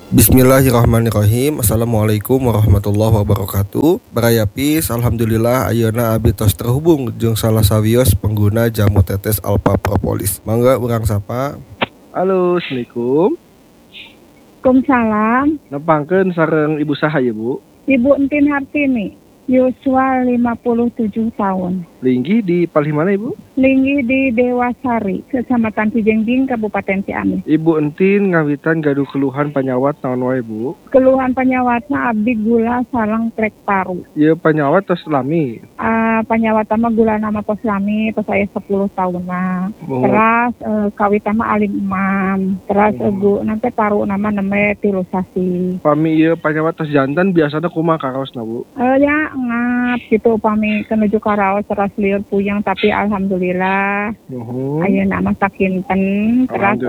Bismillahirrahmanirrahim. Assalamualaikum warahmatullahi wabarakatuh. Barayapis, alhamdulillah ayeuna abdi tos terhubung jeung salah sawios pengguna jamu tetes Alpha Propolis. Mangga urang sapa. Halo, assalamualaikum. Waalaikumsalam. Nepangkeun sareng ibu saha ya, Bu? Ibu Entin Hartini, yuswa 57 tahun. Linggi di palih mana, Ibu? Linggi di Dewasari, Kecamatan Cijengjing, Kabupaten Ciamis. Ibu Entin ngawitan gaduh keluhan panyawat naon wae, Bu? Keluhan panyawatna abdi gula sareng trek paru. Ieu panyawat tos lami. Panyawat mah gula nama tos lami, tos aya 10 tahunna. Oh. Terus kawit mah alim imam. Terus egu nanti paru nama neme tilusasi. Pami ieu panyawat tos jantan biasana kumaha karaosna, Bu? Ya ngap gitu pami kenuju karaos teras lieur puyeng tapi alhamdulillah ayeuna mah sakinten. Terus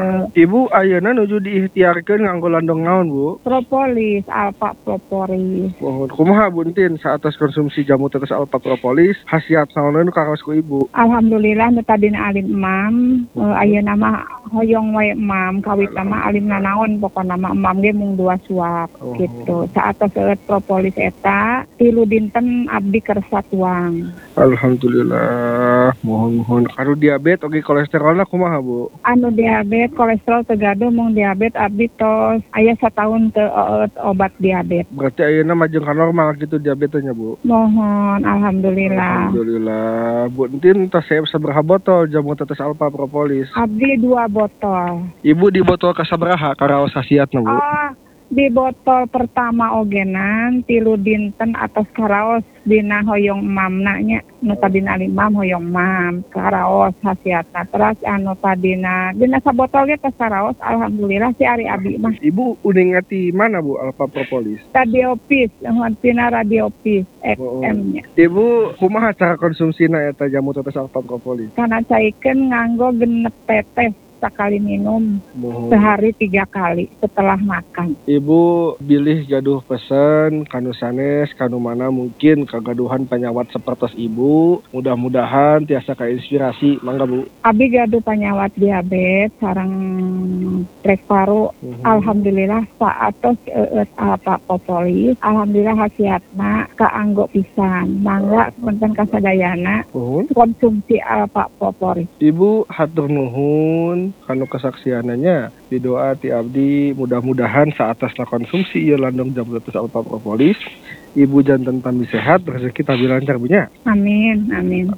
Ibu ayeuna nuju diikhtiarkeun nganggo landong naon, Bu? Propolis, Alpha Propolis. Kumaha Bu Entin saatos konsumsi jamu tetes Alpha Propolis khasiat naon nu karaos ku Ibu? Alhamdulillah nu tadina alim imam, ayeuna mah hoyong wae imam, kawit mah alim naon pokona mah imam ge mung 2 suap gitu. Saatos propolis eta 3 dinten abdi kersa tuang. Alhamdulillah, mohon karo diabetes oge kolesterolna kumaha Bu? Anu diabetes kolesterol teu gaduh mung diabetes abdi tos aya sataun teu obat diabetes. Berarti ayeuna majeng ka normal gitu diabetesnya, Bu? Mohon alhamdulillah. Alhamdulillah. Bu Entin tos saeb sabaraha botol jamu tetes Alpha Propolis? Abdi 2 botol. Ibu di botol kasabaraha karaos khasiatna, Bu? Di botol pertama ogenan 3 dinten atas karaos dina hoyong mamna nya nu tadina imam hoyong mam karaos khasiatna. Terus anu tadina dina sabotol ge tos karaos alhamdulillah si ari abi mah. Ibu udah ngati mana, Bu, Alpha Propolis? Radiopis, tina Radiopis FM nya. Ibu kumaha cara konsumsina eta jamu tetes Alpha Propolis? Kana caikeun nganggo genep tetes sekali minum sehari 3 kali setelah makan. Ibu bilih gaduh pesen kanu sanes kanu mana mungkin kagaduhan panyawat sepertos Ibu. Mudah-mudahan tiasa kainspirasi. Mangga Bu. Abi gaduh panyawat diabetes sareng trek paru. Alhamdulillah saatos Alpha Propolis. Alhamdulillah khasiatna kaanggo pisan. Mangga punten kasadayana konsumsi Alpha Propolis. Ibu hatur nuhun kanu kesaksiananya di doa ti abdi mudah-mudahan saatasna konsumsi ieu landong jamu tetes Alpha Propolis Ibu janten tambi sehat rezeki tabi lancar Bu nya. Amin amin.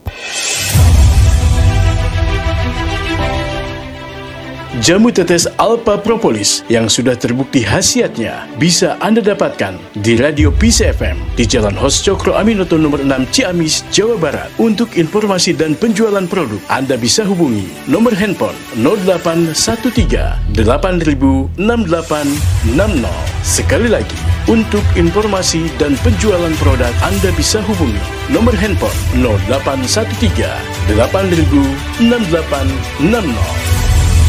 Jamu tetes Alpha Propolis yang sudah terbukti khasiatnya bisa Anda dapatkan di Radio Peace FM di Jalan Hos Cokro Aminoto nomor 6 Ciamis, Jawa Barat. Untuk informasi dan penjualan produk, Anda bisa hubungi nomor handphone 0813 8000 6860. Sekali lagi, untuk informasi dan penjualan produk, Anda bisa hubungi nomor handphone 0813 8000 6860.